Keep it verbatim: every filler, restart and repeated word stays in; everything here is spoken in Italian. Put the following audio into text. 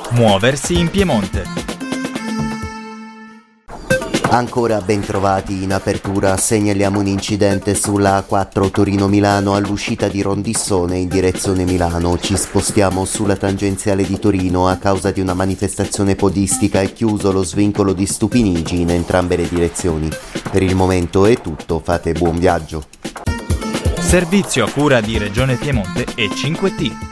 Muoversi in Piemonte. Ancora ben trovati. In apertura segnaliamo un incidente sulla A quattro Torino-Milano all'uscita di Rondissone in direzione Milano. Ci spostiamo sulla tangenziale di Torino. A causa di una manifestazione podistica è chiuso lo svincolo di Stupinigi in entrambe le direzioni. Per il momento è tutto, fate buon viaggio. Servizio a cura di Regione Piemonte e cinque T.